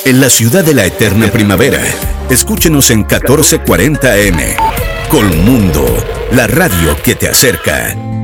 En la ciudad de la eterna primavera, escúchenos en 1440 AM. Colmundo, la radio que te acerca.